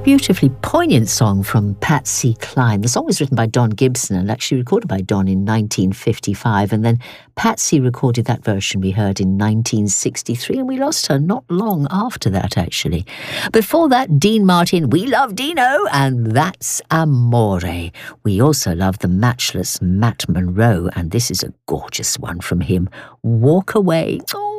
Beautifully poignant song from Patsy Cline. The song was written by Don Gibson and actually recorded by Don in 1955, and then Patsy recorded that version we heard in 1963, and we lost her not long after that, actually. Before that, Dean Martin, We Love Dino, and That's Amore. We also love the matchless Matt Monro, and this is a gorgeous one from him, Walk Away. Oh,